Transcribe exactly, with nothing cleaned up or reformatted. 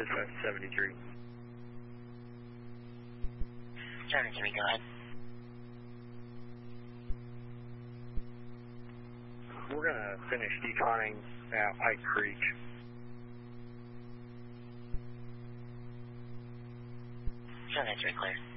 Dispatch seventy-three. seventy-three, go ahead. We're going to finish deconning at Pike Creek. seventy-three, clear.